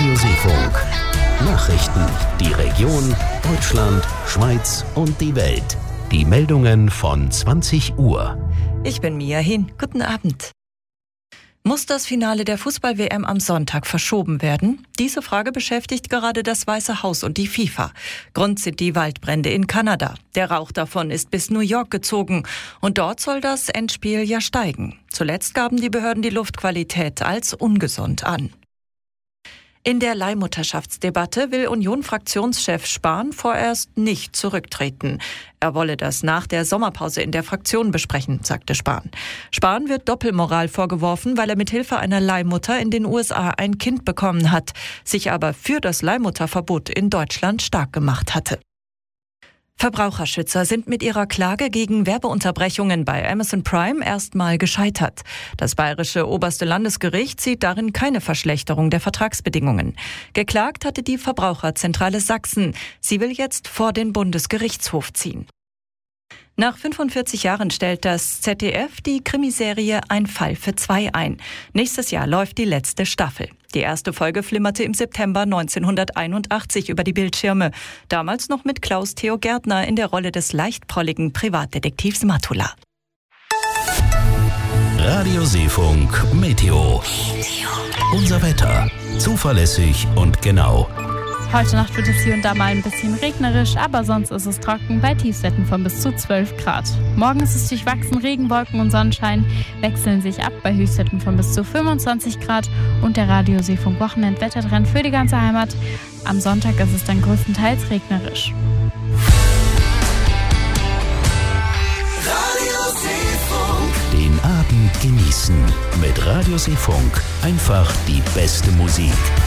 Radio Seefunk. Nachrichten, die Region, Deutschland, Schweiz und die Welt. Die Meldungen von 20 Uhr. Ich bin Mia Hin. Guten Abend. Muss das Finale der Fußball-WM am Sonntag verschoben werden? Diese Frage beschäftigt gerade das Weiße Haus und die FIFA. Grund sind die Waldbrände in Kanada. Der Rauch davon ist bis New York gezogen. Und dort soll das Endspiel ja steigen. Zuletzt gaben die Behörden die Luftqualität als ungesund an. In der Leihmutterschaftsdebatte will Union-Fraktionschef Spahn vorerst nicht zurücktreten. Er wolle das nach der Sommerpause in der Fraktion besprechen, sagte Spahn. Spahn wird Doppelmoral vorgeworfen, weil er mithilfe einer Leihmutter in den USA ein Kind bekommen hat, sich aber für das Leihmutterverbot in Deutschland stark gemacht hatte. Verbraucherschützer sind mit ihrer Klage gegen Werbeunterbrechungen bei Amazon Prime erstmal gescheitert. Das bayerische oberste Landesgericht sieht darin keine Verschlechterung der Vertragsbedingungen. Geklagt hatte die Verbraucherzentrale Sachsen. Sie will jetzt vor den Bundesgerichtshof ziehen. Nach 45 Jahren stellt das ZDF die Krimiserie Ein Fall für zwei ein. Nächstes Jahr läuft die letzte Staffel. Die erste Folge flimmerte im September 1981 über die Bildschirme. Damals noch mit Klaus-Theo Gärtner in der Rolle des leichtprolligen Privatdetektivs Matula. Radio Seefunk Meteo. Unser Wetter. Zuverlässig und genau. Heute Nacht wird es hier und da mal ein bisschen regnerisch, aber sonst ist es trocken bei Tiefstwerten von bis zu 12 Grad. Morgen ist es durchwachsen, Regenwolken und Sonnenschein wechseln sich ab bei Höchstwerten von bis zu 25 Grad und der Radio Seefunk Wochenendwettertrend für die ganze Heimat. Am Sonntag ist es dann größtenteils regnerisch. Radio Seefunk. Den Abend genießen mit Radio Seefunk. Einfach die beste Musik.